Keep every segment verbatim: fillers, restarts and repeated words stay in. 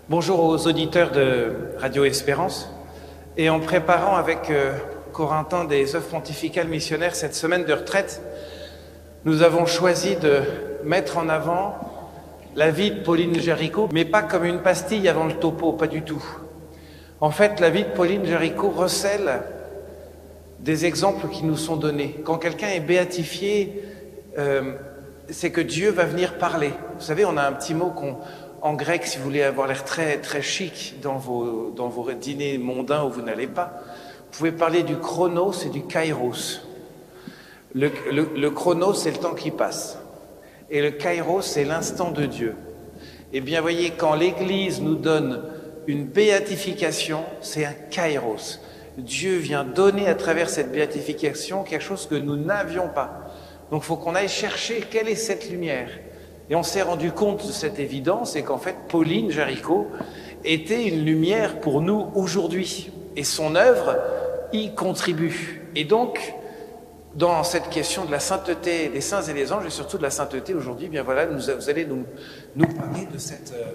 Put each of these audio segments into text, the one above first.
Bonjour aux auditeurs de Radio Espérance. Et en préparant avec euh, Corentin des œuvres pontificales missionnaires cette semaine de retraite, nous avons choisi de mettre en avant la vie de Pauline Jaricot, mais pas comme une pastille avant le topo, pas du tout. En fait, la vie de Pauline Jaricot recèle des exemples qui nous sont donnés. Quand quelqu'un est béatifié, euh, c'est que Dieu va venir parler. Vous savez, on a un petit mot qu'on, en grec, si vous voulez avoir l'air très, très chic dans vos, dans vos dîners mondains où vous n'allez pas, vous pouvez parler du chronos et du kairos. Le, le, le chronos, c'est le temps qui passe. Et le kairos, c'est l'instant de Dieu. Eh bien, voyez, quand l'Église nous donne une béatification, c'est un kairos. Dieu vient donner à travers cette béatification quelque chose que nous n'avions pas. Donc il faut qu'on aille chercher quelle est cette lumière. Et on s'est rendu compte de cette évidence, et qu'en fait, Pauline Jaricot était une lumière pour nous aujourd'hui. Et son œuvre y contribue. Et donc, dans cette question de la sainteté des saints et des anges, et surtout de la sainteté aujourd'hui, bien voilà, nous, vous allez nous, nous parler de cette... Euh,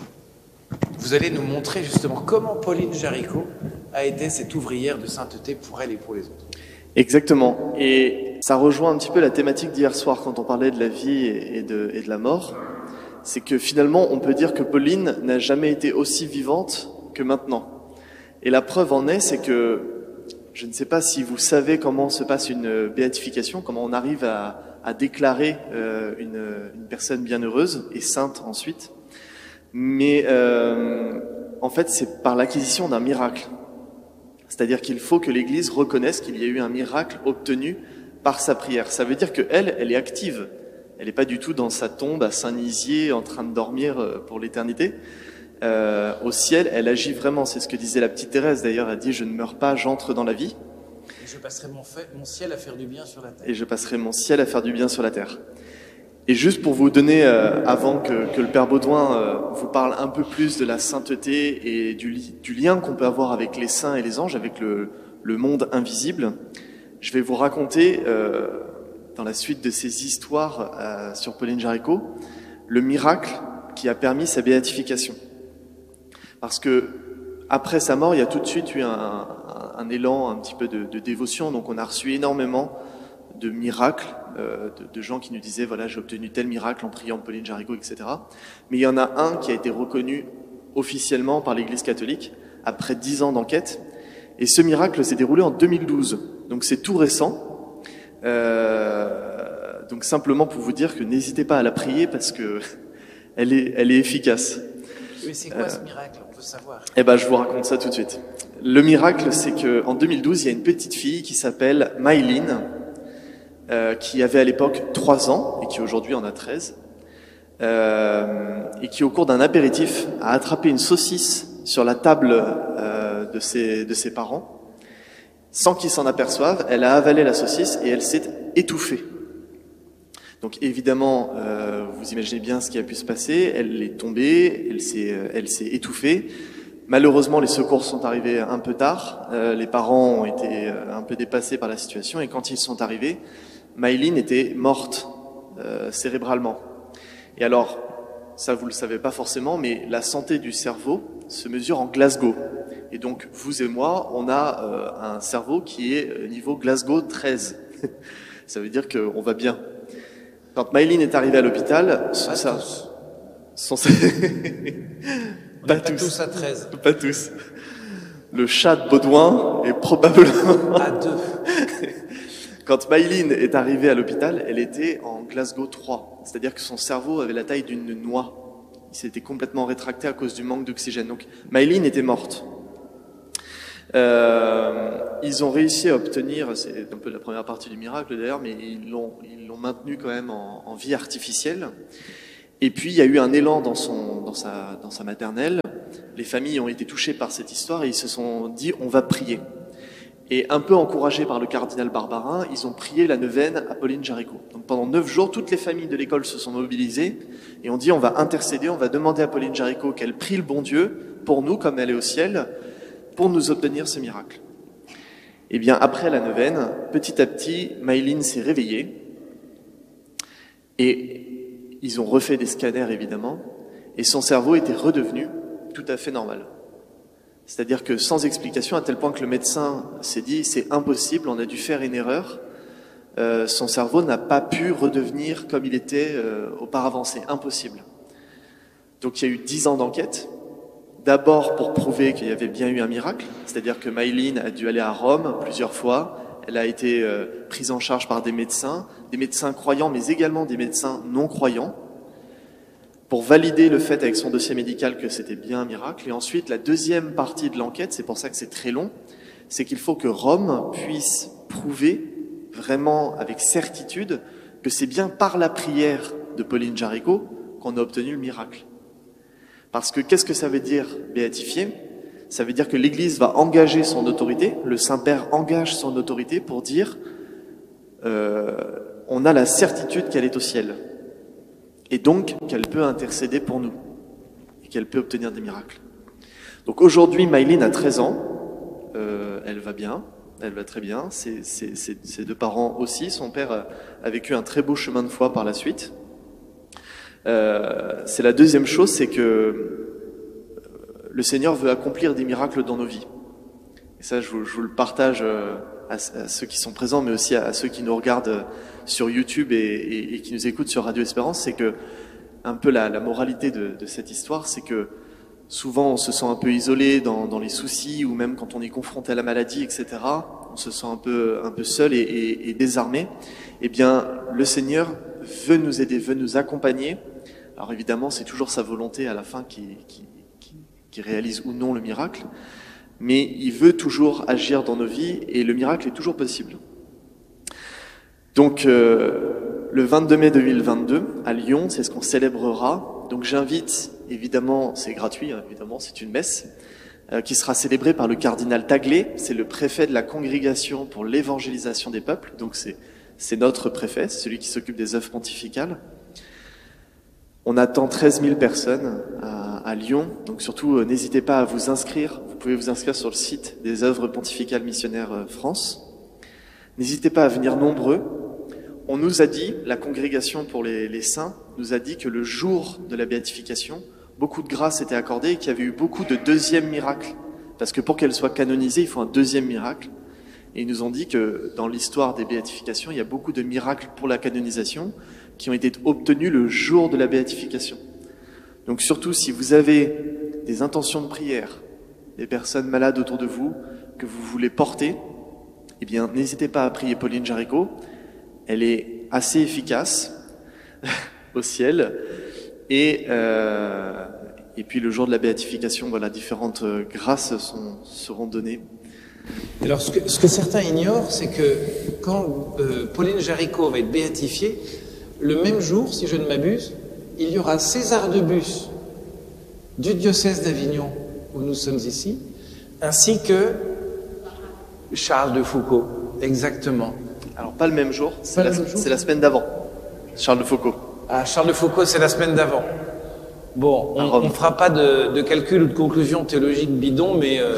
vous allez nous montrer justement comment Pauline Jaricot a été cette ouvrière de sainteté pour elle et pour les autres. Exactement. Et ça rejoint un petit peu la thématique d'hier soir quand on parlait de la vie et de, et de la mort. C'est que finalement, on peut dire que Pauline n'a jamais été aussi vivante que maintenant. Et la preuve en est, c'est que je ne sais pas si vous savez comment se passe une béatification, comment on arrive à, à déclarer euh, une, une personne bienheureuse et sainte ensuite. Mais euh, en fait, c'est par l'acquisition d'un miracle. C'est-à-dire qu'il faut que l'Église reconnaisse qu'il y a eu un miracle obtenu par sa prière. Ça veut dire qu'elle, elle est active. Elle n'est pas du tout dans sa tombe à Saint-Nizier en train de dormir pour l'éternité. Euh, au ciel, elle agit vraiment. C'est ce que disait la petite Thérèse d'ailleurs. Elle dit « Je ne meurs pas, j'entre dans la vie. » Et je passerai mon, fait, mon ciel à faire du bien sur la terre. Et je passerai mon ciel à faire du bien sur la terre. Et juste pour vous donner, euh, avant que, que le Père Baudouin euh, vous parle un peu plus de la sainteté et du, du lien qu'on peut avoir avec les saints et les anges, avec le, le monde invisible, je vais vous raconter, euh, dans la suite de ces histoires euh, sur Pauline Jaricot, le miracle qui a permis sa béatification. Parce que après sa mort, il y a tout de suite eu un, un, un élan un petit peu de, de dévotion, donc on a reçu énormément de miracles, euh, de, de gens qui nous disaient voilà, j'ai obtenu tel miracle en priant Pauline Jaricot, et cetera. Mais il y en a un qui a été reconnu officiellement par l'Église catholique après dix ans d'enquête, et ce miracle s'est déroulé en deux mille douze, donc c'est tout récent. Euh, donc simplement pour vous dire que n'hésitez pas à la prier parce que elle est, elle est efficace. Mais c'est quoi euh, ce miracle? On veut savoir. Eh ben, je vous raconte ça tout de suite. Le miracle, c'est que en deux mille douze, il y a une petite fille qui s'appelle Maïline, Euh, qui avait à l'époque trois ans et qui aujourd'hui en a treize, euh, et qui au cours d'un apéritif a attrapé une saucisse sur la table euh, de, ses, de ses parents. Sans qu'ils s'en aperçoivent, elle a avalé la saucisse et elle s'est étouffée. Donc évidemment, euh, vous imaginez bien ce qui a pu se passer, elle est tombée, elle s'est, elle s'est étouffée. Malheureusement, les secours sont arrivés un peu tard, euh, les parents ont été un peu dépassés par la situation et quand ils sont arrivés, Maïline était morte euh, cérébralement. Et alors, ça vous le savez pas forcément, mais la santé du cerveau se mesure en Glasgow. Et donc, vous et moi, on a euh, un cerveau qui est niveau Glasgow treize. Ça veut dire qu'on va bien. Quand Maïline est arrivée à l'hôpital, son cerveau... Son... On pas, pas tous. tous à treize. Pas tous. Le chat de Baudouin est probablement... à deux. Quand Maïline est arrivée à l'hôpital, elle était en Glasgow trois. C'est-à-dire que son cerveau avait la taille d'une noix. Il s'était complètement rétracté à cause du manque d'oxygène. Donc Maïline était morte. Euh, ils ont réussi à obtenir, c'est un peu la première partie du miracle d'ailleurs, mais ils l'ont, ils l'ont maintenue quand même en, en vie artificielle. Et puis il y a eu un élan dans, son, dans, sa, dans sa maternelle. Les familles ont été touchées par cette histoire et ils se sont dit on va prier. Et un peu encouragés par le cardinal Barbarin, ils ont prié la neuvaine à Pauline Jaricot. Donc pendant neuf jours, toutes les familles de l'école se sont mobilisées et ont dit on va intercéder, on va demander à Pauline Jaricot qu'elle prie le bon Dieu pour nous, comme elle est au ciel, pour nous obtenir ce miracle. Et bien après la neuvaine, petit à petit, Maïline s'est réveillée et ils ont refait des scanners évidemment et son cerveau était redevenu tout à fait normal. C'est-à-dire que sans explication, à tel point que le médecin s'est dit c'est impossible, on a dû faire une erreur, euh, son cerveau n'a pas pu redevenir comme il était euh, auparavant, c'est impossible. Donc il y a eu dix ans d'enquête, d'abord pour prouver qu'il y avait bien eu un miracle, c'est-à-dire que Mayline a dû aller à Rome plusieurs fois, elle a été euh, prise en charge par des médecins, des médecins croyants mais également des médecins non croyants, pour valider le fait avec son dossier médical que c'était bien un miracle. Et ensuite, la deuxième partie de l'enquête, c'est pour ça que c'est très long, c'est qu'il faut que Rome puisse prouver vraiment avec certitude que c'est bien par la prière de Pauline Jaricot qu'on a obtenu le miracle. Parce que qu'est-ce que ça veut dire béatifier? Ça veut dire que l'Église va engager son autorité, le Saint-Père engage son autorité pour dire euh, on a la certitude qu'elle est au ciel. Et donc qu'elle peut intercéder pour nous et qu'elle peut obtenir des miracles. Donc aujourd'hui, Mayline a treize ans, euh, elle va bien, elle va très bien, ses, ses, ses, ses deux parents aussi, son père a, a vécu un très beau chemin de foi par la suite. Euh, c'est la deuxième chose, c'est que le Seigneur veut accomplir des miracles dans nos vies. Et ça, je vous, je vous le partage à, à ceux qui sont présents, mais aussi à, à ceux qui nous regardent sur YouTube et, et, et qui nous écoutent sur Radio Espérance. C'est que un peu la, la moralité de, de cette histoire, c'est que souvent on se sent un peu isolé dans, dans les soucis, ou même quand on est confronté à la maladie, et cetera. On se sent un peu, un peu seul et, et, et désarmé. Eh bien, le Seigneur veut nous aider, veut nous accompagner. Alors évidemment, c'est toujours sa volonté à la fin qui, qui, qui, qui réalise ou non le miracle, mais il veut toujours agir dans nos vies et le miracle est toujours possible. Donc, euh, le vingt-deux mai deux mille vingt-deux, à Lyon, c'est ce qu'on célébrera. Donc, j'invite, évidemment, c'est gratuit, hein, évidemment, c'est une messe, euh, qui sera célébrée par le cardinal Taglé. C'est le préfet de la Congrégation pour l'évangélisation des peuples. Donc, c'est, c'est notre préfet, c'est celui qui s'occupe des œuvres pontificales. On attend treize mille personnes à, à Lyon. Donc, surtout, euh, n'hésitez pas à vous inscrire. Vous pouvez vous inscrire sur le site des œuvres pontificales missionnaires euh, France. N'hésitez pas à venir nombreux. On nous a dit, la congrégation pour les, les saints, nous a dit que le jour de la béatification, beaucoup de grâces étaient accordées et qu'il y avait eu beaucoup de deuxièmes miracles. Parce que pour qu'elle soit canonisée, il faut un deuxième miracle. Et ils nous ont dit que dans l'histoire des béatifications, il y a beaucoup de miracles pour la canonisation qui ont été obtenus le jour de la béatification. Donc surtout, si vous avez des intentions de prière, des personnes malades autour de vous, que vous voulez porter, eh bien, n'hésitez pas à prier Pauline Jaricot. Elle est assez efficace au ciel. Et, euh, et puis le jour de la béatification, voilà, différentes grâces sont, seront données. Alors ce que, ce que certains ignorent, c'est que quand euh, Pauline Jaricot va être béatifiée, le même jour, si je ne m'abuse, il y aura César de Bus du diocèse d'Avignon, où nous sommes ici, ainsi que Charles de Foucauld, exactement. Alors pas le même jour, c'est, Pas la, le même jour. c'est la semaine d'avant, Charles de Foucauld. Ah, Charles de Foucauld, c'est la semaine d'avant. Bon, on ne fera pas de, de calcul ou de conclusion théologique bidon, mais... Euh...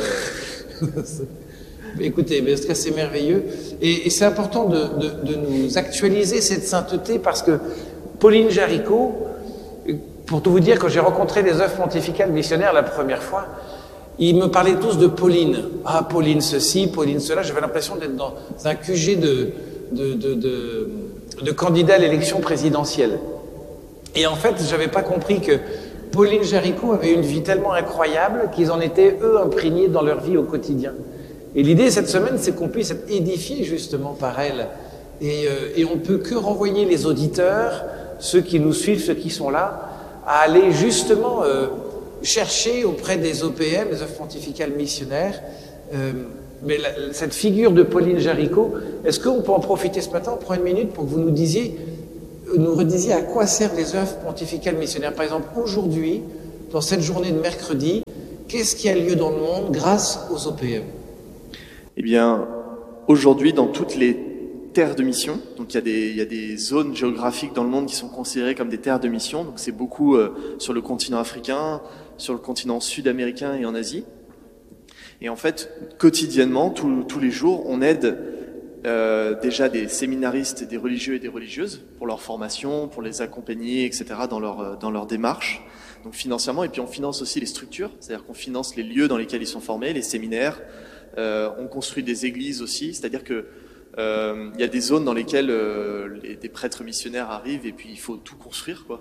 Écoutez, mais est-ce que c'est merveilleux? Et, et c'est important de, de, de nous actualiser cette sainteté, parce que Pauline Jaricot, pour tout vous dire, quand j'ai rencontré les œuvres pontificales missionnaires la première fois, ils me parlaient tous de Pauline. Ah, Pauline ceci, Pauline cela. J'avais l'impression d'être dans un Q G de, de, de, de, de candidat à l'élection présidentielle. Et en fait, j'avais pas compris que Pauline Jaricot avait une vie tellement incroyable qu'ils en étaient, eux, imprégnés dans leur vie au quotidien. Et l'idée cette semaine, c'est qu'on puisse être édifiés justement par elle. Et, euh, et on ne peut que renvoyer les auditeurs, ceux qui nous suivent, ceux qui sont là, à aller justement euh, chercher auprès des O P M, des œuvres pontificales missionnaires, euh, mais la, cette figure de Pauline Jaricot, est-ce qu'on peut en profiter ce matin? On prend une minute pour que vous nous disiez, nous redisiez à quoi servent les œuvres pontificales missionnaires. Par exemple, aujourd'hui, dans cette journée de mercredi, qu'est-ce qui a lieu dans le monde grâce aux O P M? Eh bien, aujourd'hui, dans toutes les terres de mission, donc il y a des, il y a des zones géographiques dans le monde qui sont considérées comme des terres de mission, donc c'est beaucoup euh, sur le continent africain, sur le continent sud-américain et en Asie. Et en fait, quotidiennement, tout, tous les jours, on aide euh, déjà des séminaristes, des religieux et des religieuses pour leur formation, pour les accompagner, et cetera dans leur, dans leur démarche. donc financièrement, et puis on finance aussi les structures, c'est-à-dire qu'on finance les lieux dans lesquels ils sont formés, les séminaires, euh, on construit des églises aussi, c'est-à-dire que euh, il y a des zones dans lesquelles euh, les, des prêtres missionnaires arrivent et puis il faut tout construire, quoi.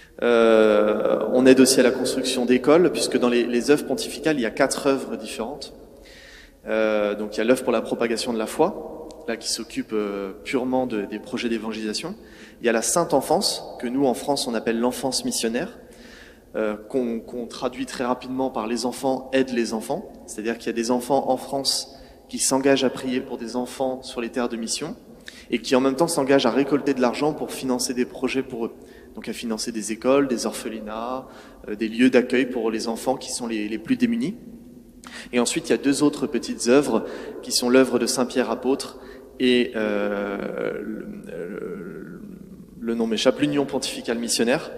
Euh, on aide aussi à la construction d'écoles, puisque dans les, les œuvres pontificales, il y a quatre œuvres différentes. Euh, donc il y a l'œuvre pour la propagation de la foi, là qui s'occupe euh, purement de, des projets d'évangélisation. Il y a la Sainte Enfance, que nous en France on appelle l'enfance missionnaire, euh, qu'on qu'on traduit très rapidement par les enfants aident les enfants. C'est-à-dire qu'il y a des enfants en France qui s'engagent à prier pour des enfants sur les terres de mission, et qui en même temps s'engagent à récolter de l'argent pour financer des projets pour eux. Donc à financer des écoles, des orphelinats, euh, des lieux d'accueil pour les enfants qui sont les, les plus démunis. Et ensuite, il y a deux autres petites œuvres qui sont l'œuvre de Saint-Pierre apôtre et euh, le, le, le nom m'échappe, l'Union pontificale missionnaire,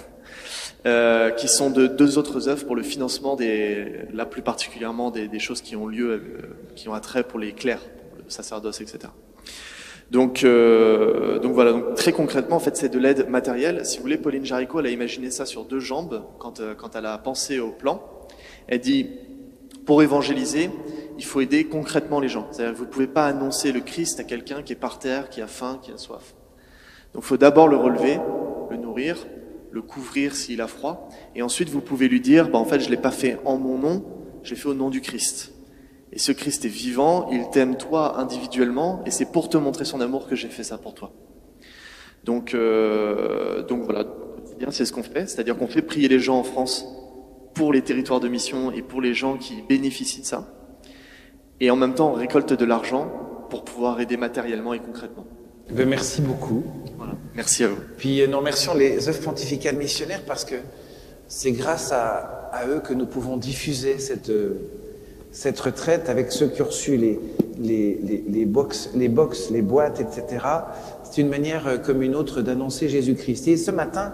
euh, qui sont de deux autres œuvres pour le financement des, là plus particulièrement des, des choses qui ont lieu, euh, qui ont attrait pour les clercs, pour le sacerdoce, et cetera. Donc, euh, donc voilà. Donc très concrètement, en fait, c'est de l'aide matérielle. Si vous voulez, Pauline Jaricot, elle a imaginé ça sur deux jambes quand, euh, quand elle a pensé au plan. Elle dit, pour évangéliser, il faut aider concrètement les gens. C'est-à-dire que vous ne pouvez pas annoncer le Christ à quelqu'un qui est par terre, qui a faim, qui a soif. Donc, il faut d'abord le relever, le nourrir, le couvrir s'il a froid, et ensuite vous pouvez lui dire, bah, en fait, je l'ai pas fait en mon nom, je l'ai fait au nom du Christ. Et ce Christ est vivant, il t'aime toi individuellement, et c'est pour te montrer son amour que j'ai fait ça pour toi. Donc, euh, donc voilà, c'est ce qu'on fait, c'est-à-dire qu'on fait prier les gens en France pour les territoires de mission et pour les gens qui bénéficient de ça. Et en même temps, on récolte de l'argent pour pouvoir aider matériellement et concrètement. Ben, merci beaucoup. Voilà. Merci à vous. Puis nous remercions les œuvres pontificales missionnaires parce que c'est grâce à, à eux que nous pouvons diffuser cette, cette retraite avec ceux qui ont reçu les, les, les, les, box, les box, les boîtes, et cetera. C'est une manière comme une autre d'annoncer Jésus-Christ. Et ce matin,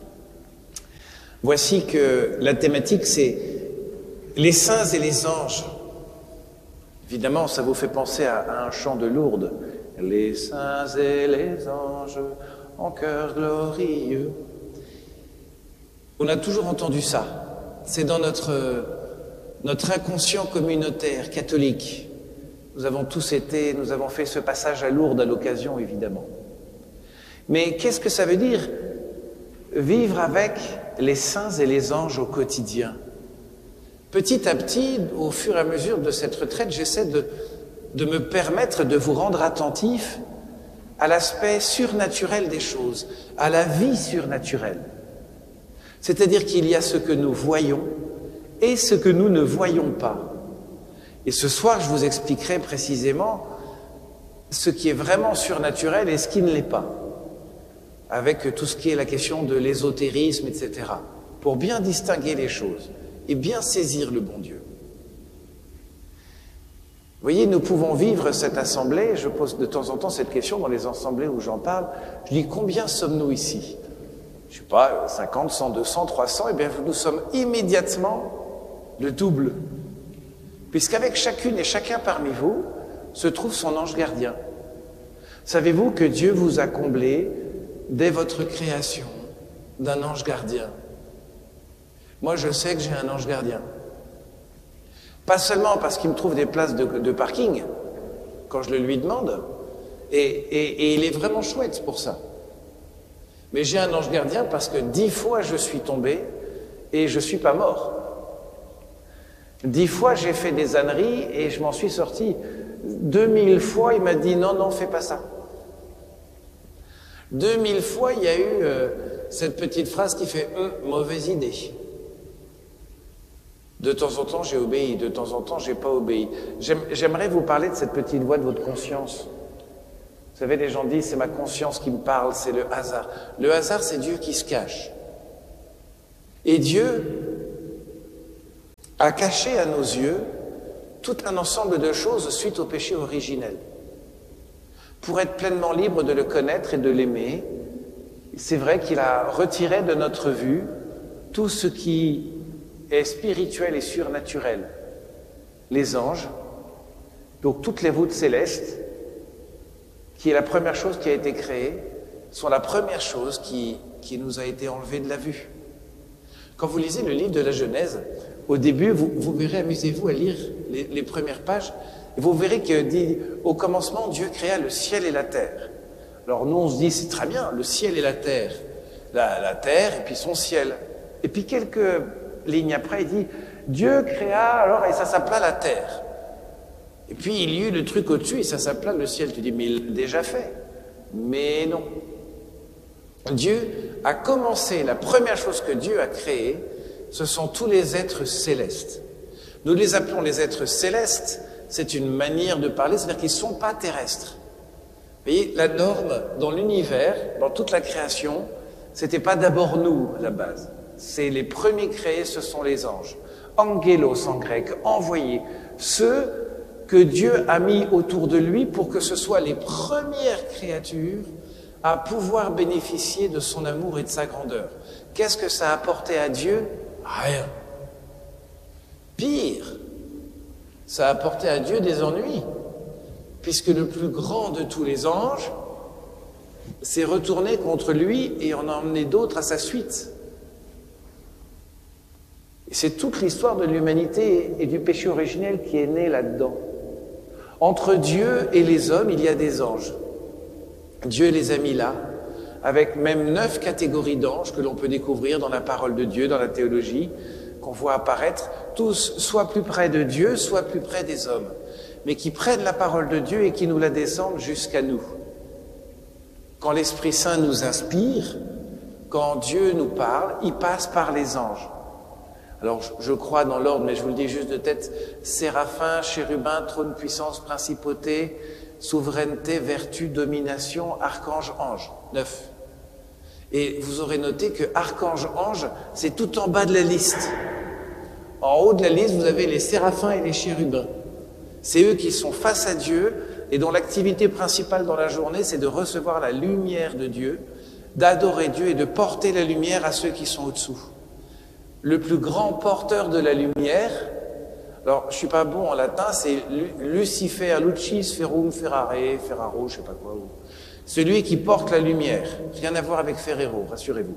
voici que la thématique, c'est les saints et les anges. Évidemment, ça vous fait penser à, à un chant de Lourdes. Les saints et les anges en cœur glorieux. On a toujours entendu ça. C'est dans notre, notre inconscient communautaire catholique. Nous avons tous été, nous avons fait ce passage à Lourdes à l'occasion, évidemment. Mais qu'est-ce que ça veut dire vivre avec les saints et les anges au quotidien? Petit à petit, au fur et à mesure de cette retraite, j'essaie de, de me permettre de vous rendre attentif à l'aspect surnaturel des choses, à la vie surnaturelle. C'est-à-dire qu'il y a ce que nous voyons et ce que nous ne voyons pas. Et ce soir, je vous expliquerai précisément ce qui est vraiment surnaturel et ce qui ne l'est pas, avec tout ce qui est la question de l'ésotérisme, et cetera, pour bien distinguer les choses et bien saisir le bon Dieu. Vous voyez, nous pouvons vivre cette assemblée, je pose de temps en temps cette question dans les assemblées où j'en parle, je dis combien sommes-nous ici? Je ne sais pas, cinquante, cent, deux cents, trois cents, et bien nous sommes immédiatement le double. Puisqu'avec chacune et chacun parmi vous se trouve son ange gardien. Savez-vous que Dieu vous a comblé dès votre création d'un ange gardien? Moi, je sais que j'ai un ange gardien. Pas seulement parce qu'il me trouve des places de, de parking, quand je le lui demande, et, et, et il est vraiment chouette pour ça. Mais j'ai un ange gardien parce que dix fois je suis tombé et je ne suis pas mort. Dix fois j'ai fait des âneries et je m'en suis sorti. Deux mille fois il m'a dit non, non, fais pas ça. Deux mille fois il y a eu euh, cette petite phrase qui fait hum, mauvaise idée. De temps en temps j'ai obéi, de temps en temps j'ai pas obéi. J'aimerais vous parler de cette petite voix de votre conscience. Vous savez, les gens disent, c'est ma conscience qui me parle, c'est le hasard. Le hasard, c'est Dieu qui se cache. Et Dieu a caché à nos yeux tout un ensemble de choses suite au péché originel. Pour être pleinement libre de le connaître et de l'aimer, c'est vrai qu'il a retiré de notre vue tout ce qui est spirituel et surnaturel. Les anges, donc toutes les voûtes célestes, qui est la première chose qui a été créée, sont la première chose qui, qui nous a été enlevée de la vue. Quand vous lisez le livre de la Genèse, au début, vous, vous verrez, amusez-vous à lire les, les premières pages, et vous verrez que dit, au commencement, Dieu créa le ciel et la terre. Alors nous, on se dit, c'est très bien, le ciel et la terre. La, la terre et puis son ciel. Et puis quelques lignes après, il dit, Dieu créa, alors, et ça s'appela la terre. Et puis il y eut le truc au-dessus, et ça s'appela le ciel. Tu dis, mais il l'a déjà fait. Mais non. Dieu a commencé, la première chose que Dieu a créée, ce sont tous les êtres célestes. Nous les appelons les êtres célestes, c'est une manière de parler, c'est-à-dire qu'ils ne sont pas terrestres. Vous voyez, la norme dans l'univers, dans toute la création, c'était pas d'abord nous, à la base. C'est les premiers créés, ce sont les anges. Angelos en grec, envoyés. Ceux que Dieu a mis autour de lui pour que ce soit les premières créatures à pouvoir bénéficier de son amour et de sa grandeur. Qu'est-ce que ça a apporté à Dieu? Rien. Pire, ça a apporté à Dieu des ennuis, puisque le plus grand de tous les anges s'est retourné contre lui et en a emmené d'autres à sa suite. Et c'est toute l'histoire de l'humanité et du péché originel qui est née là-dedans. Entre Dieu et les hommes, il y a des anges. Dieu les a mis là, avec même neuf catégories d'anges que l'on peut découvrir dans la parole de Dieu, dans la théologie, qu'on voit apparaître, tous soit plus près de Dieu, soit plus près des hommes, mais qui prennent la parole de Dieu et qui nous la descendent jusqu'à nous. Quand l'Esprit Saint nous inspire, quand Dieu nous parle, il passe par les anges. Alors, je crois dans l'ordre, mais je vous le dis juste de tête, séraphins, chérubins, trône, puissance, principauté, souveraineté, vertu, domination, archange, ange. Neuf. Et vous aurez noté que archange, ange, c'est tout en bas de la liste. En haut de la liste, vous avez les séraphins et les chérubins. C'est eux qui sont face à Dieu et dont l'activité principale dans la journée, c'est de recevoir la lumière de Dieu, d'adorer Dieu et de porter la lumière à ceux qui sont au-dessous. Le plus grand porteur de la lumière, alors je ne suis pas bon en latin, c'est Lucifer, Lucis, Ferrum, Ferrare, Ferraro, je ne sais pas quoi. Celui qui porte la lumière. Rien à voir avec Ferrero, rassurez-vous.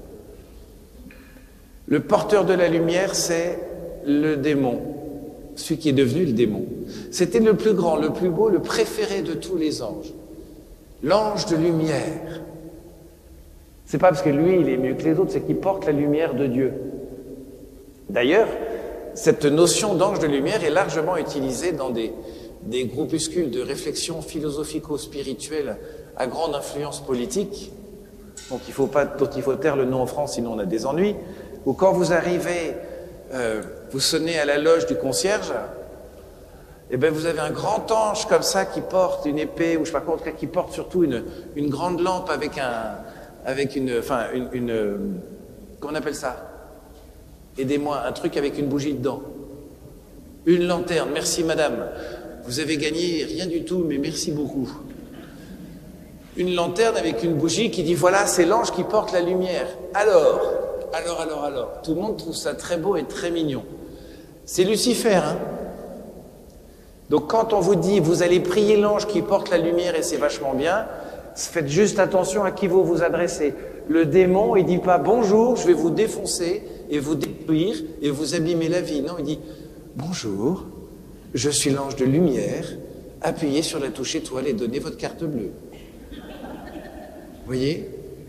Le porteur de la lumière, c'est le démon, celui qui est devenu le démon. C'était le plus grand, le plus beau, le préféré de tous les anges. L'ange de lumière. C'est pas parce que lui, il est mieux que les autres, c'est qu'il porte la lumière de Dieu. D'ailleurs, cette notion d'ange de lumière est largement utilisée dans des, des groupuscules de réflexion philosophico-spirituelle à grande influence politique, donc il faut pas, dont il faut taire le nom en France, sinon on a des ennuis, ou quand vous arrivez, euh, vous sonnez à la loge du concierge, et ben vous avez un grand ange comme ça qui porte une épée, ou je sais pas quoi, en tout cas qui porte surtout une, une grande lampe avec un, avec une, enfin une, une, comment on appelle ça? Aidez-moi, un truc avec une bougie dedans. Une lanterne, merci madame. Vous avez gagné rien du tout, mais merci beaucoup. Une lanterne avec une bougie qui dit, voilà, c'est l'ange qui porte la lumière. Alors, alors, alors, alors, tout le monde trouve ça très beau et très mignon. C'est Lucifer, hein. Donc quand on vous dit, vous allez prier l'ange qui porte la lumière et c'est vachement bien, faites juste attention à qui vous vous adressez. Le démon, il dit pas, bonjour, je vais vous défoncer et vous détruire et vous abîmer la vie. Non, il dit, bonjour, je suis l'ange de lumière, appuyez sur la touche étoile et donnez votre carte bleue. Vous voyez?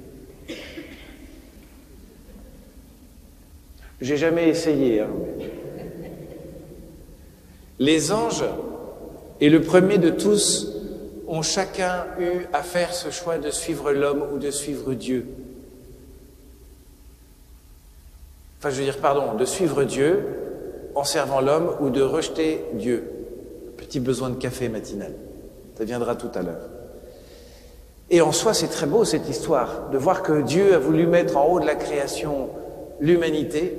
J'ai jamais essayé. Hein. Les anges, et le premier de tous, ont chacun eu à faire ce choix de suivre l'homme ou de suivre Dieu. Enfin, je veux dire, pardon, de suivre Dieu en servant l'homme ou de rejeter Dieu. Petit besoin de café matinal. Ça viendra tout à l'heure. Et en soi, c'est très beau cette histoire, de voir que Dieu a voulu mettre en haut de la création l'humanité,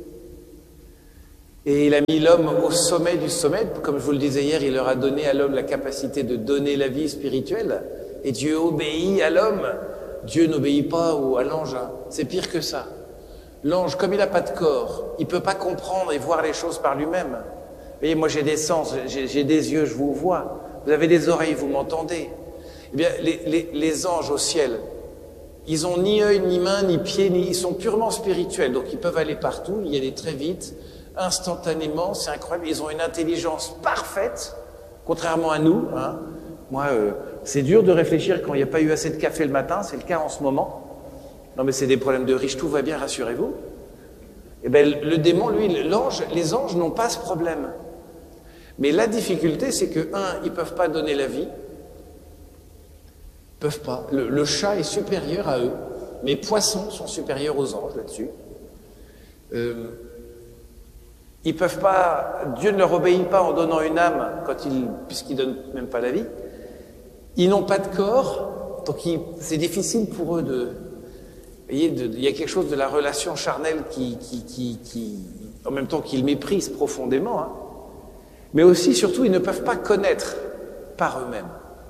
et il a mis l'homme au sommet du sommet. Comme je vous le disais hier, il leur a donné à l'homme la capacité de donner la vie spirituelle, et Dieu obéit à l'homme. Dieu n'obéit pas ou à l'ange, hein. C'est pire que ça. L'ange, comme il n'a pas de corps, il ne peut pas comprendre et voir les choses par lui-même. Vous voyez, moi j'ai des sens, j'ai, j'ai des yeux, je vous vois. Vous avez des oreilles, vous m'entendez. Eh bien, les, les, les anges au ciel, Ils ont ni œil, ni main, ni pied, ni... ils sont purement spirituels, donc ils peuvent aller partout, y aller très vite, instantanément, c'est incroyable. Ils ont une intelligence parfaite, contrairement à nous. Hein. Moi, euh, c'est dur de réfléchir quand il n'y a pas eu assez de café le matin, c'est le cas en ce moment. Non mais c'est des problèmes de riches, tout va bien, rassurez-vous. Eh bien, le démon, lui, l'ange, les anges n'ont pas ce problème. Mais la difficulté, c'est que, un, ils ne peuvent pas donner la vie. Ils peuvent pas. Le, le chat est supérieur à eux. Les poissons sont supérieurs aux anges là-dessus. Euh, ils peuvent pas. Dieu ne leur obéit pas en donnant une âme, quand il, puisqu'il ne donne même pas la vie. Ils n'ont pas de corps, donc c'est difficile pour eux de. Vous voyez, de, il y a quelque chose de la relation charnelle qui, qui, qui, qui en même temps qu'ils méprisent profondément, hein. Mais aussi, surtout, ils ne peuvent pas connaître par eux-mêmes.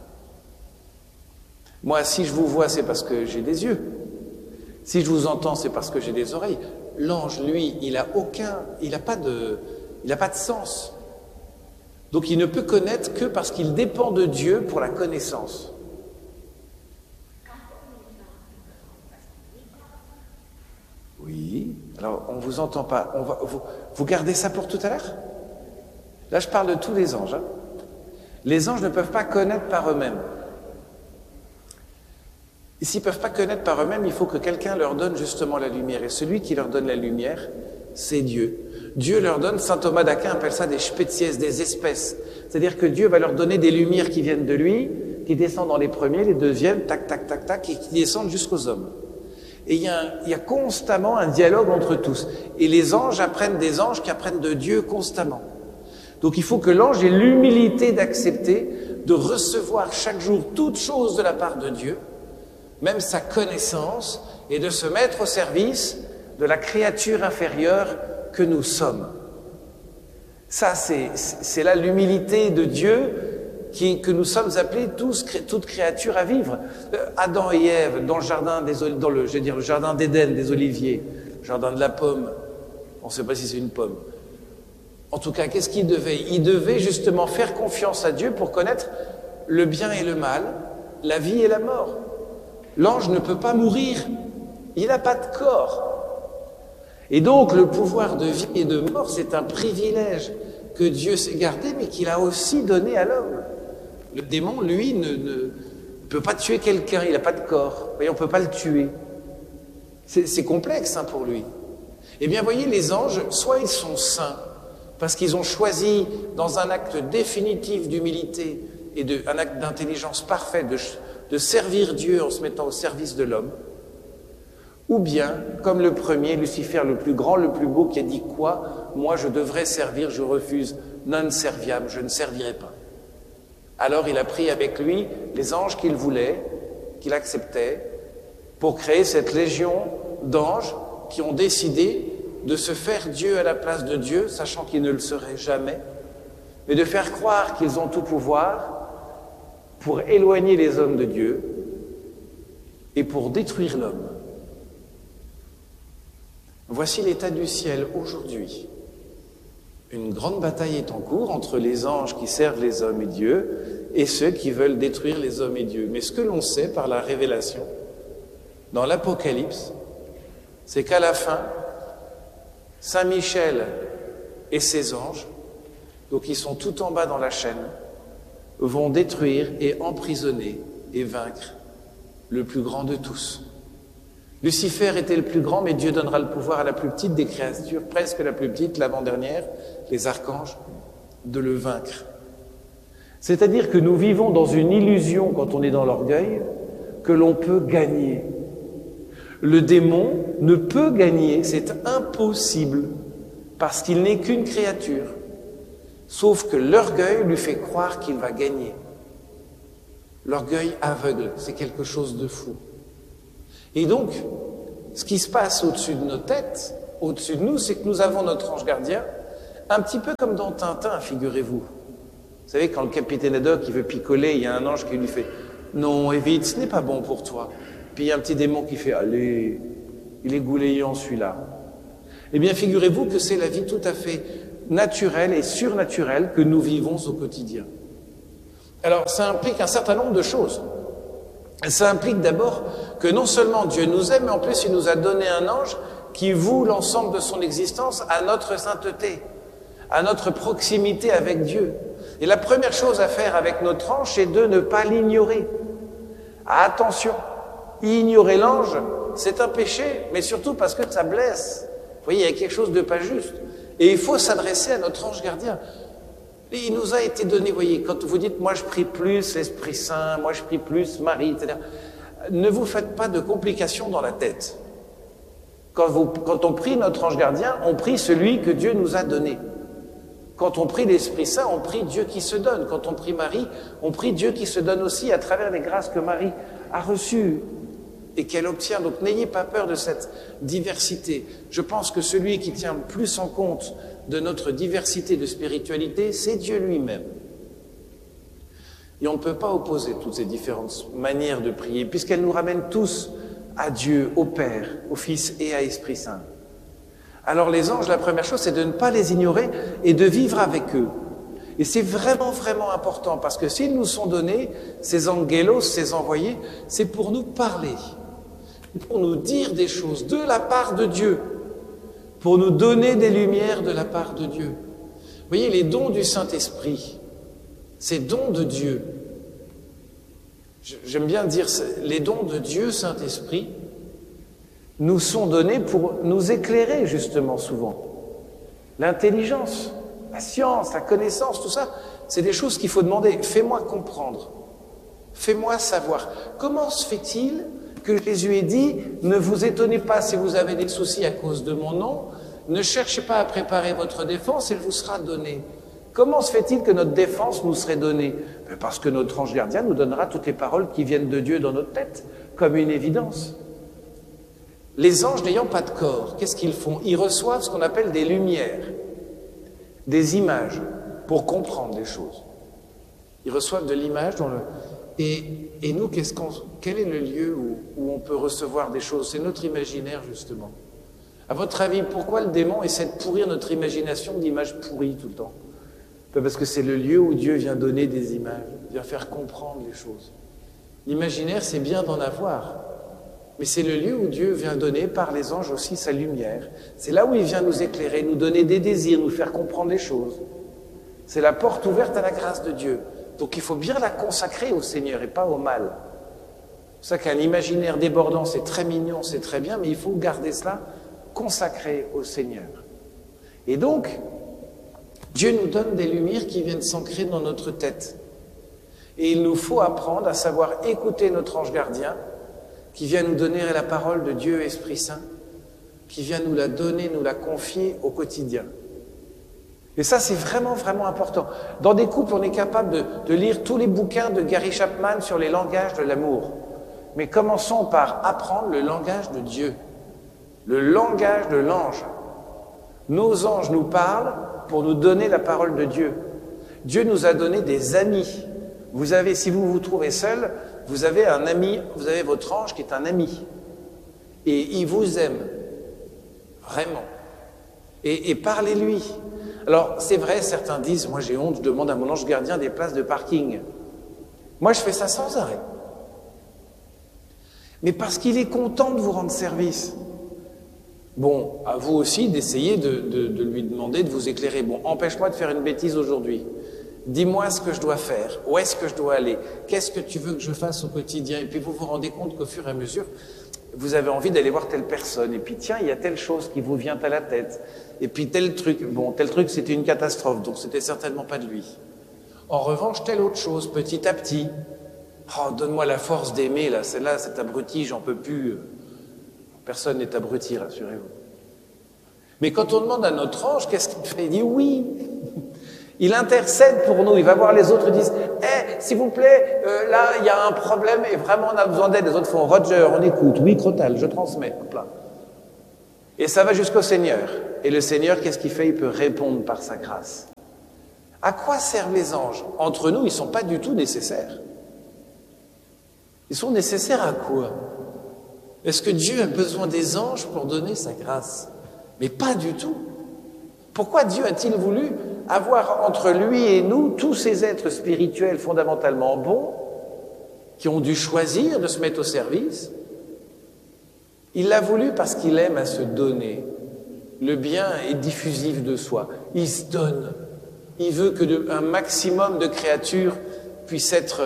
Moi, si je vous vois, c'est parce que j'ai des yeux. Si je vous entends, c'est parce que j'ai des oreilles. L'ange, lui, il n'a aucun, il n'a pas de, il n'a pas de sens. Donc, il ne peut connaître que parce qu'il dépend de Dieu pour la connaissance. Oui. Alors, on ne vous entend pas. On va, vous, vous gardez ça pour tout à l'heure ? Là, je parle de tous les anges. Hein. Les anges ne peuvent pas connaître par eux-mêmes. Et s'ils ne peuvent pas connaître par eux-mêmes, il faut que quelqu'un leur donne justement la lumière. Et celui qui leur donne la lumière, c'est Dieu. Dieu leur donne, saint Thomas d'Aquin appelle ça des spezies, des espèces. C'est-à-dire que Dieu va leur donner des lumières qui viennent de lui, qui descendent dans les premiers, les deuxièmes, tac, tac, tac, tac, et qui descendent jusqu'aux hommes. Et il y, a un, il y a constamment un dialogue entre tous. Et les anges apprennent des anges qui apprennent de Dieu constamment. Donc il faut que l'ange ait l'humilité d'accepter de recevoir chaque jour toute chose de la part de Dieu, même sa connaissance, et de se mettre au service de la créature inférieure que nous sommes. Ça, c'est, c'est là l'humilité de Dieu qui, que nous sommes appelés tous, toute créature à vivre. Adam et Ève, dans le jardin des, dans le, je veux dire, le jardin d'Éden, des oliviers, le jardin de la pomme, on ne sait pas si c'est une pomme. En tout cas, qu'est-ce qu'ils devaient ? Ils devaient justement faire confiance à Dieu pour connaître le bien et le mal, la vie et la mort. L'ange ne peut pas mourir, il n'a pas de corps. Et donc, le pouvoir de vie et de mort, c'est un privilège que Dieu s'est gardé, mais qu'il a aussi donné à l'homme. Le démon, lui, ne, ne peut pas tuer quelqu'un, il n'a pas de corps. Vous voyez, on ne peut pas le tuer. C'est, c'est complexe hein, pour lui. Eh bien, voyez, les anges, soit ils sont saints, parce qu'ils ont choisi, dans un acte définitif d'humilité et de, un acte d'intelligence parfait, de, de servir Dieu en se mettant au service de l'homme, ou bien, comme le premier, Lucifer, le plus grand, le plus beau, qui a dit quoi ? Moi, je devrais servir, je refuse, non serviam, je ne servirai pas. Alors, il a pris avec lui les anges qu'il voulait, qu'il acceptait, pour créer cette légion d'anges qui ont décidé de se faire Dieu à la place de Dieu, sachant qu'ils ne le seraient jamais, mais de faire croire qu'ils ont tout pouvoir pour éloigner les hommes de Dieu et pour détruire l'homme. Voici l'état du ciel aujourd'hui. Une grande bataille est en cours entre les anges qui servent les hommes et Dieu et ceux qui veulent détruire les hommes et Dieu. Mais ce que l'on sait par la révélation, dans l'Apocalypse, c'est qu'à la fin, Saint Michel et ses anges, donc ils sont tout en bas dans la chaîne, vont détruire et emprisonner et vaincre le plus grand de tous. Lucifer était le plus grand, mais Dieu donnera le pouvoir à la plus petite des créatures, presque la plus petite, l'avant-dernière, les archanges, de le vaincre. C'est-à-dire que nous vivons dans une illusion, quand on est dans l'orgueil, que l'on peut gagner. Le démon ne peut gagner, c'est impossible, parce qu'il n'est qu'une créature. Sauf que l'orgueil lui fait croire qu'il va gagner. L'orgueil aveugle, c'est quelque chose de fou. Et donc, ce qui se passe au-dessus de nos têtes, au-dessus de nous, c'est que nous avons notre ange gardien, un petit peu comme dans Tintin, figurez-vous. Vous savez, quand le capitaine Haddock il veut picoler, il y a un ange qui lui fait « Non, évite, ce n'est pas bon pour toi ». Puis il y a un petit démon qui fait « Allez, il est goulayant celui-là ». Eh bien, figurez-vous que c'est la vie tout à fait naturelle et surnaturelle que nous vivons au quotidien. Alors, ça implique un certain nombre de choses. Ça implique d'abord que non seulement Dieu nous aime, mais en plus il nous a donné un ange qui voue l'ensemble de son existence à notre sainteté, à notre proximité avec Dieu. Et la première chose à faire avec notre ange, c'est de ne pas l'ignorer. Attention, ignorer l'ange, c'est un péché, mais surtout parce que ça blesse. Vous voyez, il y a quelque chose de pas juste. Et il faut s'adresser à notre ange gardien. Et il nous a été donné, vous voyez, quand vous dites « moi je prie plus l'Esprit Saint, moi je prie plus Marie », et cetera, ne vous faites pas de complications dans la tête. Quand, vous, quand on prie notre ange gardien, on prie celui que Dieu nous a donné. Quand on prie l'Esprit Saint, on prie Dieu qui se donne. Quand on prie Marie, on prie Dieu qui se donne aussi à travers les grâces que Marie a reçues et qu'elle obtient. Donc n'ayez pas peur de cette diversité. Je pense que celui qui tient le plus en compte de notre diversité de spiritualité, c'est Dieu lui-même. Et on ne peut pas opposer toutes ces différentes manières de prier, puisqu'elles nous ramènent tous à Dieu, au Père, au Fils et à l'Esprit Saint. Alors les anges, la première chose, c'est de ne pas les ignorer et de vivre avec eux. Et c'est vraiment, vraiment important, parce que s'ils nous sont donnés, ces angelos, ces envoyés, c'est pour nous parler, pour nous dire des choses de la part de Dieu, pour nous donner des lumières de la part de Dieu. Vous voyez, les dons du Saint-Esprit, ces dons de Dieu, j'aime bien dire, les dons de Dieu, Saint-Esprit, nous sont donnés pour nous éclairer, justement, souvent. L'intelligence, la science, la connaissance, tout ça, c'est des choses qu'il faut demander. Fais-moi comprendre, fais-moi savoir. Comment se fait-il que Jésus ait dit « Ne vous étonnez pas si vous avez des soucis à cause de mon nom, ne cherchez pas à préparer votre défense, elle vous sera donnée. » Comment se fait-il que notre défense nous serait donnée? Parce que notre ange gardien nous donnera toutes les paroles qui viennent de Dieu dans notre tête, comme une évidence. Les anges n'ayant pas de corps, qu'est-ce qu'ils font? Ils reçoivent ce qu'on appelle des lumières, des images, pour comprendre les choses. Ils reçoivent de l'image dans le... Et, et nous, qu'est-ce qu'on, quel est le lieu où, où on peut recevoir des choses? C'est notre imaginaire, justement. À votre avis, pourquoi le démon essaie de pourrir notre imagination d'images pourries tout le temps? Parce que c'est le lieu où Dieu vient donner des images, vient faire comprendre les choses. L'imaginaire, c'est bien d'en avoir, mais c'est le lieu où Dieu vient donner par les anges aussi sa lumière. C'est là où il vient nous éclairer, nous donner des désirs, nous faire comprendre les choses. C'est la porte ouverte à la grâce de Dieu. Donc il faut bien la consacrer au Seigneur et pas au mal. C'est pour ça qu'un imaginaire débordant, c'est très mignon, c'est très bien, mais il faut garder cela consacré au Seigneur. Et donc, Dieu nous donne des lumières qui viennent s'ancrer dans notre tête. Et il nous faut apprendre à savoir écouter notre ange gardien, qui vient nous donner la parole de Dieu, Esprit Saint, qui vient nous la donner, nous la confier au quotidien. Et ça, c'est vraiment, vraiment important. Dans des couples, on est capable de, de lire tous les bouquins de Gary Chapman sur les langages de l'amour. Mais commençons par apprendre le langage de Dieu, le langage de l'ange. Nos anges nous parlent pour nous donner la parole de Dieu. Dieu nous a donné des amis. Vous avez, si vous vous trouvez seul, vous avez un ami, vous avez votre ange qui est un ami. Et il vous aime. Vraiment. Et, et parlez-lui. Alors, c'est vrai, certains disent, moi j'ai honte, je demande à mon ange gardien des places de parking. Moi, je fais ça sans arrêt. Mais parce qu'il est content de vous rendre service. Bon, à vous aussi d'essayer de, de, de lui demander de vous éclairer. Bon, empêche-moi de faire une bêtise aujourd'hui. Dis-moi ce que je dois faire. Où est-ce que je dois aller? Qu'est-ce que tu veux que je fasse au quotidien? Et puis vous vous rendez compte qu'au fur et à mesure, vous avez envie d'aller voir telle personne. Et puis tiens, il y a telle chose qui vous vient à la tête. Et puis tel truc. Bon, tel truc, c'était une catastrophe, donc c'était certainement pas de lui. En revanche, telle autre chose, petit à petit. Oh, donne-moi la force d'aimer, là. Celle-là, cet abruti, j'en peux plus. Personne n'est abruti, rassurez-vous. Mais quand on demande à notre ange, qu'est-ce qu'il fait? Il dit oui. Il intercède pour nous. Il va voir les autres et disent « Eh, s'il vous plaît, euh, là, il y a un problème et vraiment on a besoin d'aide. » Les autres font « Roger, on écoute. Oui, Crotal, je transmets. » Hop là. Et ça va jusqu'au Seigneur. Et le Seigneur, qu'est-ce qu'il fait? Il peut répondre par sa grâce. À quoi servent les anges? Entre nous, ils ne sont pas du tout nécessaires. Ils sont nécessaires à quoi? Est-ce que Dieu a besoin des anges pour donner sa grâce? Mais pas du tout. Pourquoi Dieu a-t-il voulu avoir entre lui et nous tous ces êtres spirituels fondamentalement bons qui ont dû choisir de se mettre au service. Il l'a voulu parce qu'il aime à se donner. Le bien est diffusif de soi. Il se donne. Il veut que de, un maximum de créatures puissent être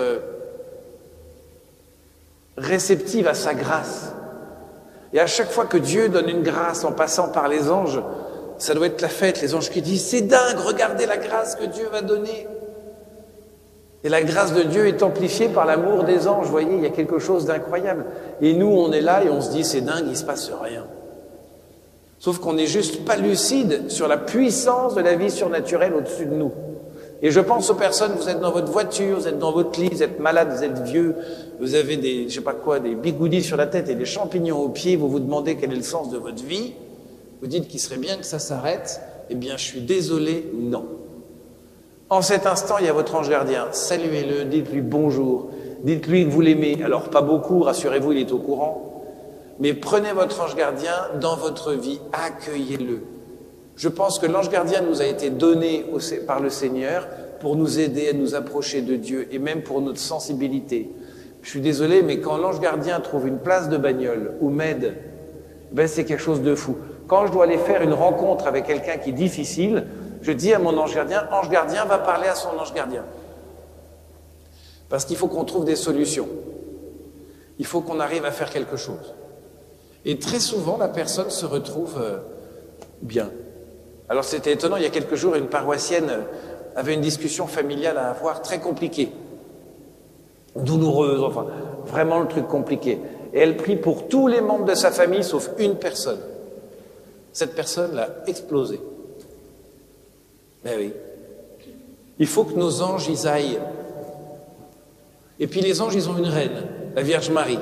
réceptives à sa grâce. Et à chaque fois que Dieu donne une grâce en passant par les anges, ça doit être la fête. Les anges qui disent « C'est dingue, regardez la grâce que Dieu va donner !» Et la grâce de Dieu est amplifiée par l'amour des anges. Vous voyez, il y a quelque chose d'incroyable. Et nous, on est là et on se dit « C'est dingue, il ne se passe rien !» Sauf qu'on n'est juste pas lucide sur la puissance de la vie surnaturelle au-dessus de nous. Et je pense aux personnes, vous êtes dans votre voiture, vous êtes dans votre lit, vous êtes malade, vous êtes vieux, vous avez des, je sais pas quoi, des bigoudis sur la tête et des champignons aux pieds, vous vous demandez quel est le sens de votre vie, vous dites qu'il serait bien que ça s'arrête, eh bien je suis désolé, non. En cet instant, il y a votre ange gardien, saluez-le, dites-lui bonjour, dites-lui que vous l'aimez, alors pas beaucoup, rassurez-vous, il est au courant, mais prenez votre ange gardien dans votre vie, accueillez-le. Je pense que l'ange gardien nous a été donné au, par le Seigneur pour nous aider à nous approcher de Dieu et même pour notre sensibilité. Je suis désolé, mais quand l'ange gardien trouve une place de bagnole ou m'aide, ben c'est quelque chose de fou. Quand je dois aller faire une rencontre avec quelqu'un qui est difficile, je dis à mon ange gardien, ange gardien va parler à son ange gardien. Parce qu'il faut qu'on trouve des solutions. Il faut qu'on arrive à faire quelque chose. Et très souvent, la personne se retrouve euh, bien. Alors c'était étonnant, il y a quelques jours, une paroissienne avait une discussion familiale à avoir très compliquée, douloureuse, enfin, vraiment le truc compliqué. Et elle prie pour tous les membres de sa famille, sauf une personne. Cette personne l'a explosé. Ben oui. Il faut que nos anges, ils aillent. Et puis les anges, ils ont une reine, la Vierge Marie.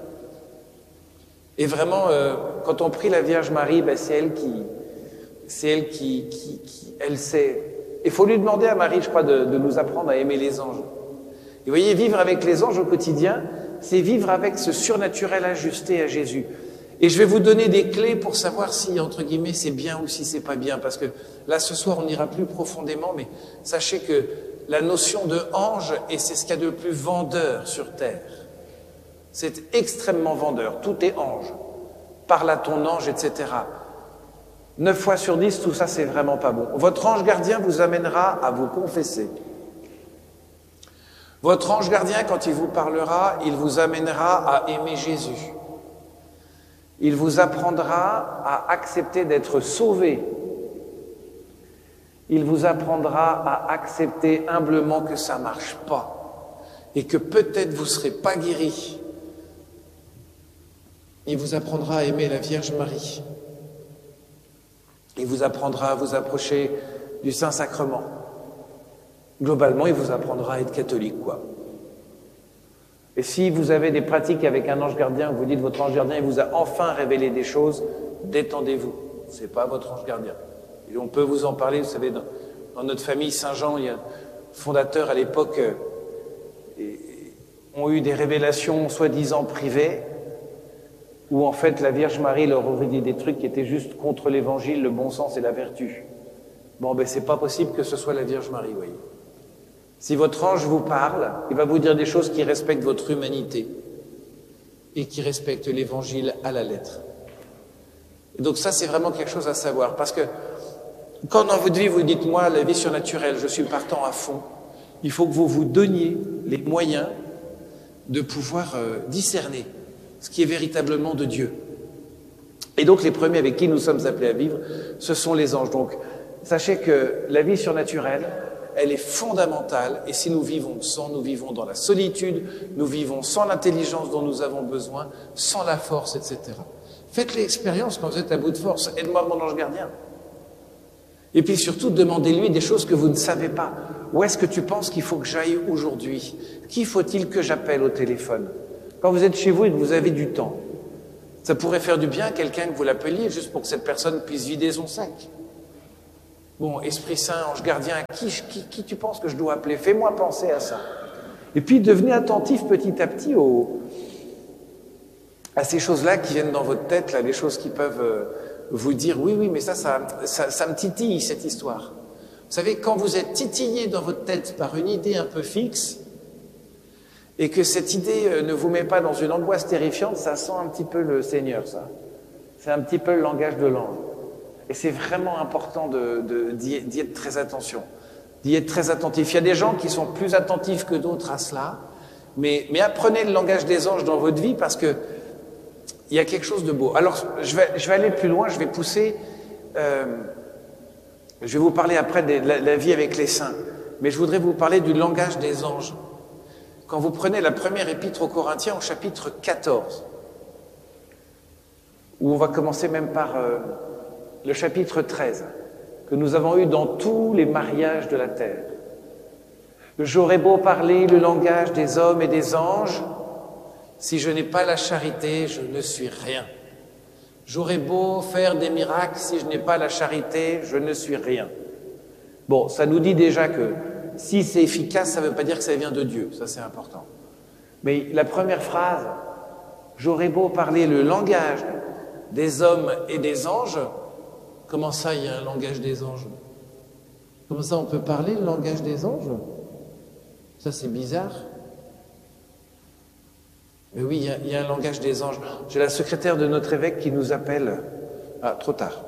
Et vraiment, euh, quand on prie la Vierge Marie, ben c'est elle qui... C'est elle qui, qui, qui elle sait. Il faut lui demander à Marie, je crois, de, de nous apprendre à aimer les anges. Et vous voyez, vivre avec les anges au quotidien, c'est vivre avec ce surnaturel ajusté à Jésus. Et je vais vous donner des clés pour savoir si, entre guillemets, c'est bien ou si c'est pas bien. Parce que là, ce soir, on ira plus profondément, mais sachez que la notion de ange, et c'est ce qu'il y a de plus vendeur sur terre. C'est extrêmement vendeur. Tout est ange. Parle à ton ange, et cetera. Neuf fois sur dix, tout ça, c'est vraiment pas bon. Votre ange gardien vous amènera à vous confesser. Votre ange gardien, quand il vous parlera, il vous amènera à aimer Jésus. Il vous apprendra à accepter d'être sauvé. Il vous apprendra à accepter humblement que ça marche pas et que peut-être vous serez pas guéri. Il vous apprendra à aimer la Vierge Marie. Il vous apprendra à vous approcher du Saint-Sacrement. Globalement, il vous apprendra à être catholique, quoi. Et si vous avez des pratiques avec un ange gardien, vous dites votre ange gardien, il vous a enfin révélé des choses, détendez-vous. C'est pas votre ange gardien. Et on peut vous en parler, vous savez, dans, dans notre famille Saint-Jean, il y a fondateurs à l'époque euh, et, ont eu des révélations soi-disant privées, où en fait la Vierge Marie leur aurait dit des trucs qui étaient juste contre l'évangile, le bon sens et la vertu. Bon, ben c'est pas possible que ce soit la Vierge Marie, vous voyez. Si votre ange vous parle, il va vous dire des choses qui respectent votre humanité et qui respectent l'évangile à la lettre. Et donc ça, c'est vraiment quelque chose à savoir, parce que quand dans votre vie vous dites, moi, la vie surnaturelle, je suis partant à fond, il faut que vous vous donniez les moyens de pouvoir euh, discerner ce qui est véritablement de Dieu. Et donc les premiers avec qui nous sommes appelés à vivre, ce sont les anges. Donc sachez que la vie surnaturelle, elle est fondamentale, et si nous vivons sans, nous vivons dans la solitude, nous vivons sans l'intelligence dont nous avons besoin, sans la force, et cetera. Faites l'expérience quand vous êtes à bout de force. Aide-moi, mon ange gardien. Et puis surtout, demandez-lui des choses que vous ne savez pas. Où est-ce que tu penses qu'il faut que j'aille aujourd'hui? Qui faut-il que j'appelle au téléphone? Quand vous êtes chez vous et que vous avez du temps, ça pourrait faire du bien à quelqu'un que vous l'appeliez juste pour que cette personne puisse vider son sac. Bon, Esprit Saint, ange gardien, qui, qui, qui tu penses que je dois appeler? Fais-moi penser à ça. Et puis devenez attentif petit à petit au, à ces choses-là qui viennent dans votre tête, là, les choses qui peuvent euh, vous dire oui, oui, mais ça ça, ça, ça me titille cette histoire. Vous savez, quand vous êtes titillé dans votre tête par une idée un peu fixe, et que cette idée euh, ne vous met pas dans une angoisse terrifiante, ça sent un petit peu le Seigneur, ça. C'est un petit peu le langage de l'ange. Et c'est vraiment important de, de, d'y, d'y être très attention, d'y être très attentif. Il y a des gens qui sont plus attentifs que d'autres à cela, mais, mais apprenez le langage des anges dans votre vie parce que il y a quelque chose de beau. Alors, je vais, je vais aller plus loin, je vais pousser, euh, je vais vous parler après de la, la vie avec les saints, mais je voudrais vous parler du langage des anges. Quand vous prenez la première épître aux Corinthiens au chapitre quatorze, où on va commencer même par euh, le chapitre treize, que nous avons eu dans tous les mariages de la terre. J'aurais beau parler le langage des hommes et des anges, si je n'ai pas la charité, je ne suis rien. J'aurais beau faire des miracles, si je n'ai pas la charité, je ne suis rien. Bon, ça nous dit déjà que si c'est efficace, ça ne veut pas dire que ça vient de Dieu, ça c'est important. Mais la première phrase, j'aurais beau parler le langage des hommes et des anges, comment ça il y a un langage des anges? Comment ça on peut parler le langage des anges? Ça c'est bizarre. Mais oui, il y, a, il y a un langage des anges. J'ai la secrétaire de notre évêque qui nous appelle. Ah, trop tard.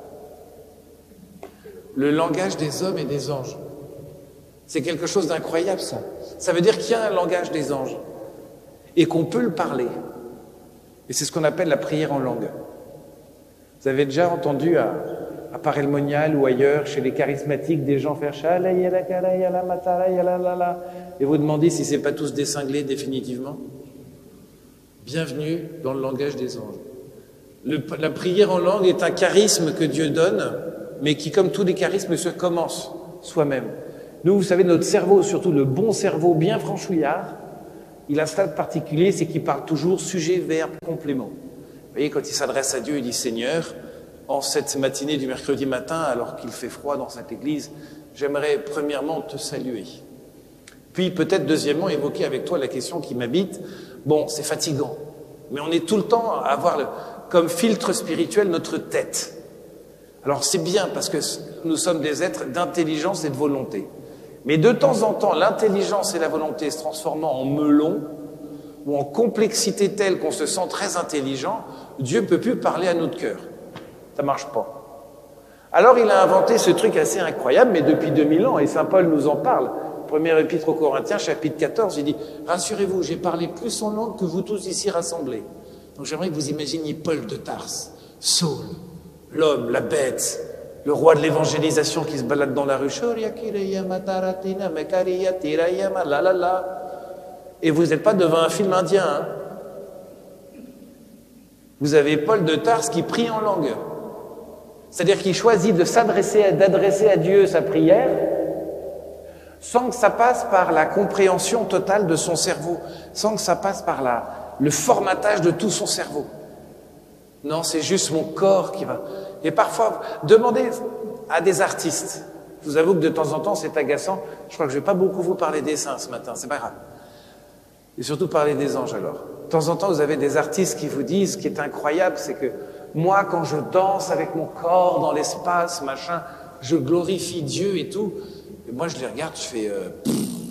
Le langage des hommes et des anges. C'est quelque chose d'incroyable, ça. Ça veut dire qu'il y a un langage des anges et qu'on peut le parler. Et c'est ce qu'on appelle la prière en langue. Vous avez déjà entendu à, à Paray-le-Monial ou ailleurs, chez les charismatiques, des gens faire Shala yala kala yala matara yala lala, et vous demandez si c'est pas tous des cinglés définitivement. Bienvenue dans le langage des anges. Le, la prière en langue est un charisme que Dieu donne, mais qui, comme tous les charismes, se commence soi-même. Nous, vous savez, notre cerveau, surtout le bon cerveau bien franchouillard, il a un stade particulier, c'est qu'il parle toujours sujet, verbe, complément. Vous voyez, quand il s'adresse à Dieu, il dit « Seigneur, en cette matinée du mercredi matin, alors qu'il fait froid dans cette église, j'aimerais premièrement te saluer. » Puis peut-être deuxièmement évoquer avec toi la question qui m'habite. Bon, c'est fatigant, mais on est tout le temps à avoir le, comme filtre spirituel notre tête. Alors c'est bien parce que nous sommes des êtres d'intelligence et de volonté. Mais de temps en temps, l'intelligence et la volonté se transformant en melon ou en complexité telle qu'on se sent très intelligent, Dieu ne peut plus parler à notre cœur. Ça ne marche pas. Alors il a inventé ce truc assez incroyable, mais depuis deux mille ans, et saint Paul nous en parle. Première épître aux Corinthiens, chapitre quatorze, il dit « Rassurez-vous, j'ai parlé plus en langue que vous tous ici rassemblés. » Donc j'aimerais que vous imaginiez Paul de Tarse, Saul, l'homme, la bête, le roi de l'évangélisation qui se balade dans la rue. Et vous n'êtes pas devant un film indien. Hein. Vous avez Paul de Tarse qui prie en langue. C'est-à-dire qu'il choisit de s'adresser, d'adresser à Dieu sa prière sans que ça passe par la compréhension totale de son cerveau, sans que ça passe par la, le formatage de tout son cerveau. Non, c'est juste mon corps qui va... Et parfois, demandez à des artistes. Je vous avoue que de temps en temps, c'est agaçant. Je crois que je ne vais pas beaucoup vous parler des saints ce matin, c'est pas grave. Et surtout parler des anges alors. De temps en temps, vous avez des artistes qui vous disent, ce qui est incroyable, c'est que moi, quand je danse avec mon corps dans l'espace, machin, je glorifie Dieu et tout. Et moi, je les regarde, je fais... Euh, je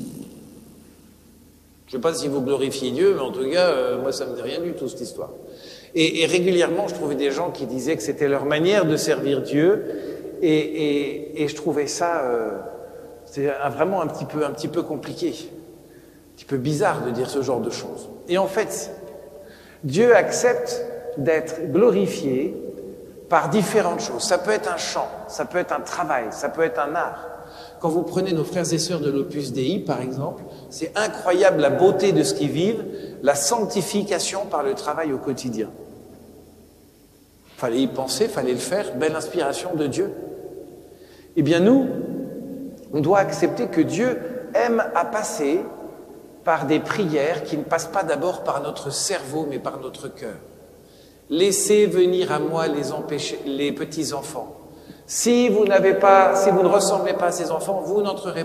ne sais pas si vous glorifiez Dieu, mais en tout cas, euh, moi, ça ne me dit rien du tout, cette histoire. Et, et régulièrement, je trouvais des gens qui disaient que c'était leur manière de servir Dieu. Et, et, et je trouvais ça euh, c'est un, vraiment un petit, peu, un petit peu compliqué, un petit peu bizarre de dire ce genre de choses. Et en fait, Dieu accepte d'être glorifié par différentes choses. Ça peut être un chant, ça peut être un travail, ça peut être un art. Quand vous prenez nos frères et sœurs de l'Opus Dei, par exemple, c'est incroyable la beauté de ce qu'ils vivent, la sanctification par le travail au quotidien. Il fallait y penser, il fallait le faire, belle inspiration de Dieu. Eh bien nous, on doit accepter que Dieu aime à passer par des prières qui ne passent pas d'abord par notre cerveau, mais par notre cœur. Laissez venir à moi les, empêcher, les petits enfants. Si vous n'avez pas, si vous ne ressemblez pas à ces enfants, vous n'entrerez